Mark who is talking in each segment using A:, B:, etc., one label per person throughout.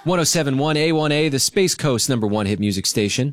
A: 1071 A1A, the Space Coast #1 hit music station.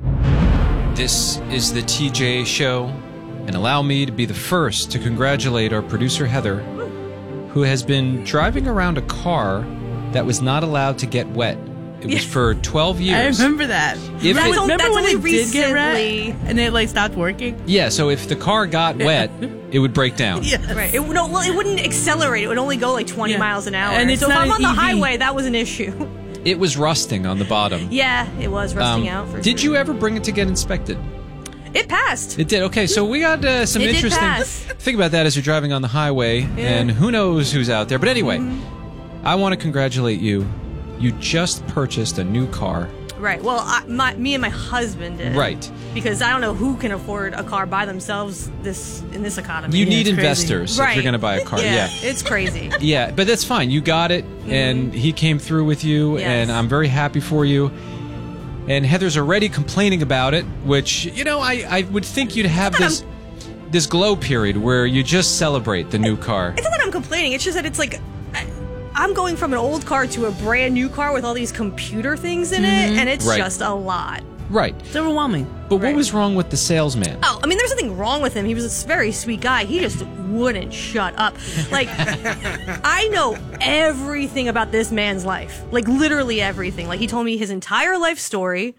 A: This is the TJ Show, and allow me to be the first to congratulate our producer Heather, who has been driving around a car that was not allowed to get wet. It was for 12 years.
B: I remember that. Remember when it did get wet and it stopped working?
A: Yeah, so if the car got wet, it would break down.
B: Yes.
C: Right. It wouldn't accelerate. It would only go 20 miles an hour.
B: And it's
C: so if
B: not
C: I'm on
B: an
C: the
B: EV.
C: highway, that was an issue.
A: It was rusting on the bottom.
C: Yeah, it was rusting out. For
A: Did you ever bring it to get inspected?
C: It passed.
A: It did. Okay, so we got some
C: It did
A: interesting.
C: pass.
A: Think about that as you're driving on the highway, and who knows who's out there. But anyway, I want to congratulate you. You just purchased a new car.
C: Right. Well, me and my husband did.
A: Right.
C: Because I don't know who can afford a car by themselves in this economy.
A: You need
B: it's crazy.
A: investors if you're going to buy a car. Yeah.
C: It's crazy.
A: Yeah, but that's fine. You got it, and he came through with you,
C: Yes.
A: and I'm very happy for you. And Heather's already complaining about it, which, I would think you'd have this glow period where you just celebrate the new car.
C: It's not that I'm complaining. It's just that it's I'm going from an old car to a brand new car with all these computer things in it, and it's
A: Right.
C: just a lot.
A: Right.
B: It's overwhelming.
A: But what
C: Right.
A: was wrong with the salesman?
C: Oh, I mean, there's nothing wrong with him. He was a very sweet guy. He just wouldn't shut up. I know everything about this man's life. Literally everything. He told me his entire life story.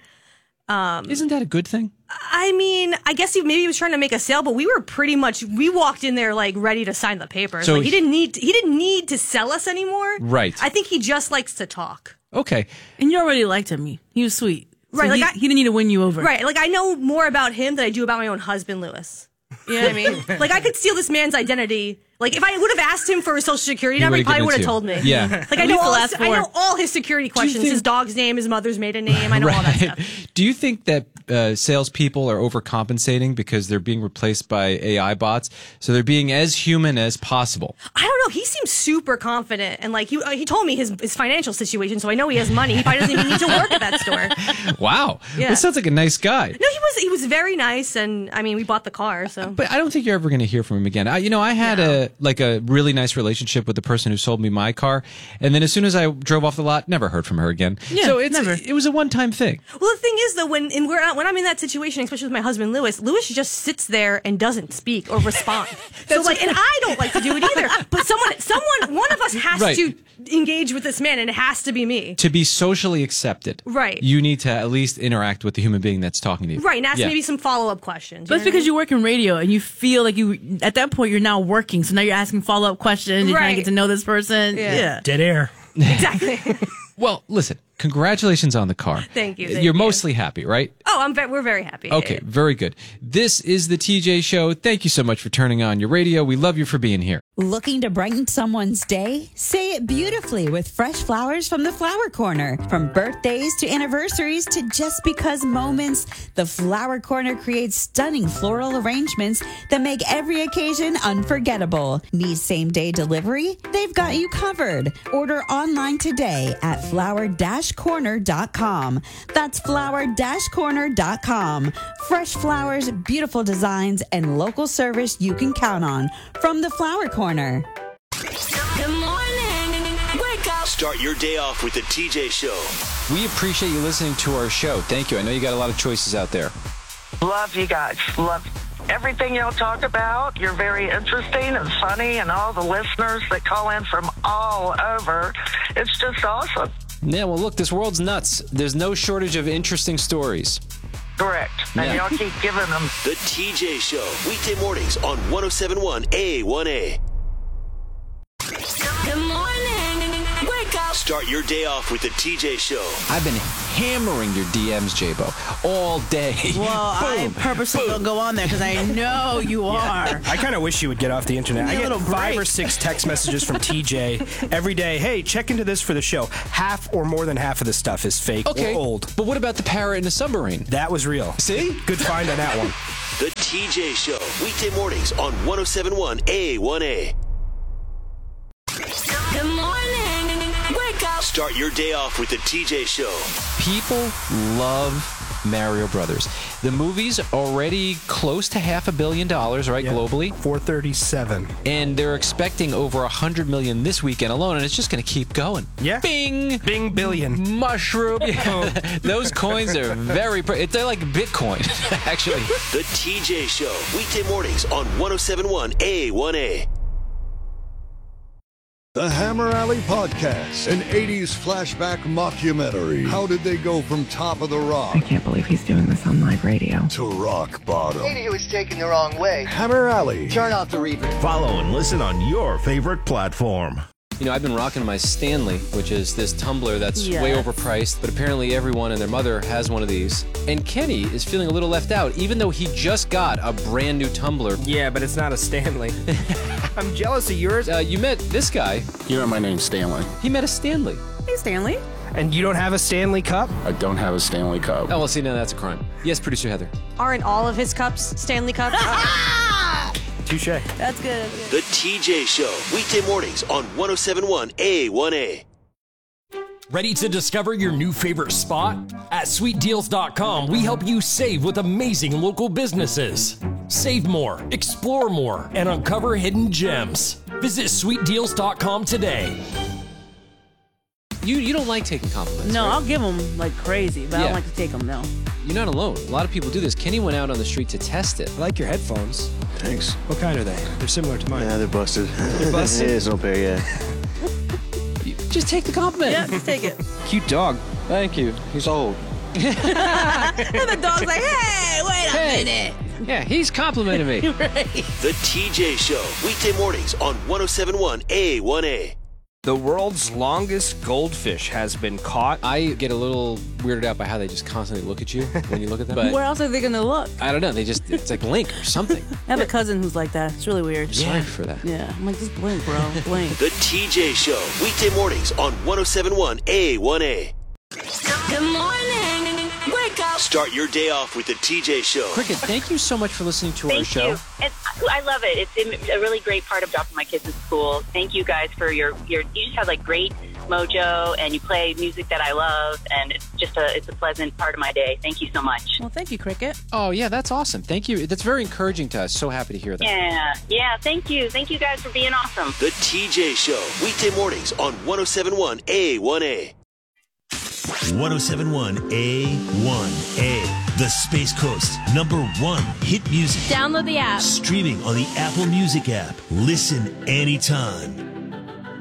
A: Isn't that a good thing?
C: I mean, I guess maybe he was trying to make a sale, but we walked in there ready to sign the papers.
A: So
C: he didn't need to sell us anymore.
A: Right.
C: I think he just likes to talk.
A: Okay.
B: And you already liked him. He was sweet. So
C: Right,
B: he didn't need to win you over.
C: Right. I know more about him than I do about my own husband, Lewis. You know what I mean? I could steal this man's identity. If I would have asked him for his social security number, he probably would have told me.
A: Yeah.
C: I
B: least
C: know
B: the
C: all
B: last
C: I know
B: four.
C: all his security questions.
A: think-
C: His dog's name, his mother's maiden name. I know all that stuff.
A: Do you think that salespeople are overcompensating because they're being replaced by AI bots? So they're being as human as possible.
C: I don't know. He seems super confident, and he told me his financial situation, so I know he has money. He probably doesn't even need to work at that store.
A: Wow.
C: Yeah.
A: That sounds like a nice guy.
C: No, he was very nice, and I mean, we bought the car, so.
A: But I don't think you're ever going to hear from him again. I had a really nice relationship with the person who sold me my car, and then as soon as I drove off the lot, never heard from her again.
B: Yeah,
A: so
B: never.
A: it was a one-time thing.
C: Well, the thing is, though, when I'm in that situation, especially with my husband Lewis just sits there and doesn't speak or respond. And I don't like to do it either. But one of us has
A: Right.
C: to engage with this man, and it has to be me.
A: To be socially accepted,
C: Right.
A: you need to at least interact with the human being that's talking to you.
C: Right, and ask
A: Yeah.
C: maybe some follow-up questions.
B: But it's because you work in radio and you feel at that point, you're now working. So now you're asking follow-up questions. You're trying to
C: Right.
B: get to know this person.
C: Yeah.
D: Dead air.
C: Exactly.
A: Well, listen, congratulations on the car.
C: Thank you.
A: You're mostly happy, right?
C: Oh, we're very happy.
A: Okay, very good. This is the TJ Show. Thank you so much for turning on your radio. We love you for being here.
E: Looking to brighten someone's day? Say it beautifully with fresh flowers from the Flower Corner. From birthdays to anniversaries to just because moments, the Flower Corner creates stunning floral arrangements that make every occasion unforgettable. Need same-day delivery? They've got you covered. Order online today at flower-corner.com. That's flower-corner.com. Fresh flowers, beautiful designs, and local service you can count on from the Flower Corner.
F: Good morning. Wake up.
G: Start your day off with the TJ Show.
A: We appreciate you listening to our show. Thank you. I know you got a lot of choices out there.
H: Love you guys. Love everything y'all talk about. You're very interesting and funny, and all the listeners that call in from all over. It's just awesome.
A: Yeah, well, look, this world's nuts. There's no shortage of interesting stories.
H: Correct. And y'all keep giving them.
G: The TJ Show. Weekday mornings on 1071 A1A.
F: Good morning. Wake up.
G: Start your day off with the TJ Show.
A: I've been hammering your DMs, J-Bo, all day.
B: Well, I purposely don't go on there because I know you are.
D: I kind of wish you would get off the internet. I
B: Need a
D: get
B: little
D: 5 or
B: break.
D: 6 text messages from TJ every day. Hey, check into this for the show. Half or more than half of the stuff is fake
A: Okay,
D: or old.
A: but what about the parrot in the submarine?
D: That was real.
A: See?
D: Good find on that one.
G: The TJ Show. Weekday mornings on 1071 A1A.
F: Good morning. Wake up.
G: Start your day off with the TJ Show.
A: People love Mario Brothers. The movie's already close to $500 million, right, globally?
D: 437.
A: And they're expecting over 100 million this weekend alone, and it's just going to keep going.
D: Yeah.
A: Bing!
D: Bing billion.
A: Mushroom. Those coins are they're like Bitcoin, actually.
G: The TJ Show, weekday mornings on 107.1 A1A.
I: The Hammer Alley Podcast, an 80s flashback mockumentary. How did they go from top of the rock?
J: I can't believe he's doing this on live radio.
I: To rock bottom.
K: Maybe he was taken the wrong way.
I: Hammer Alley.
K: Turn off the reverb.
L: Follow and listen on your favorite platform.
A: You know, I've been rocking my Stanley, which is this tumbler that's way overpriced, but apparently everyone and their mother has one of these. And Kenny is feeling a little left out, even though he just got a brand new tumbler.
D: Yeah, but it's not a Stanley. I'm jealous of yours.
A: You met this guy.
M: You know my name's Stanley.
A: He met a Stanley.
B: Hey, Stanley.
D: And you don't have a Stanley Cup?
M: I don't have a Stanley Cup.
A: Oh, well, see, now that's a crime. Yes, producer Heather.
C: Aren't all of his cups Stanley Cups?
D: Touche.
B: That's good.
G: The TJ Show, weekday mornings on 107.1 A1A.
N: Ready to discover your new favorite spot? At sweetdeals.com, we help you save with amazing local businesses. Save more, explore more, and uncover hidden gems. Visit sweetdeals.com today.
A: You don't like taking compliments,
B: No,
A: right?
B: I'll give them like crazy, but I don't like to take them, no.
A: You're not alone. A lot of people do this. Kenny went out on the street to test it.
D: I like your headphones.
O: Thanks.
D: What kind are they? They're similar to mine.
O: Yeah, they're busted.
D: They're busted?
O: There's no pair yet.
A: Just take the compliment.
B: Yeah, just take it.
O: Cute dog. Thank you. He's old.
B: And the dog's like, hey, wait a minute.
A: Yeah, he's complimenting me.
B: Right.
G: The TJ Show, weekday mornings on 107.1 A1A.
D: The world's longest goldfish has been caught.
A: I get a little weirded out by how they just constantly look at you when you look at them. But
B: Where else are they going to look?
A: I don't know. It's like blink or something.
B: I have a cousin who's like that. It's really weird.
A: Sorry for that.
B: Yeah, I'm like, just blink, bro. Blink.
G: The TJ Show, weekday mornings on 107.1 A1A.
F: Good morning. Wake up.
G: Start your day off with the TJ Show.
A: Cricket, thank you so much for listening to our show.
P: And I love it. It's a really great part of dropping my kids at school. Thank you guys for your you just have like great mojo and you play music that I love and it's just it's a pleasant part of my day. Thank you so much.
B: Well, thank you, Cricket.
A: Oh, yeah, that's awesome. Thank you. That's very encouraging to us. So happy to hear that.
P: Yeah, thank you. Thank you guys for being awesome.
G: The TJ Show, weekday mornings on 107.1 A1A.
L: 107.1 A1A, the Space Coast #1 hit music.
Q: Download the app.
L: Streaming on the Apple Music app. Listen anytime.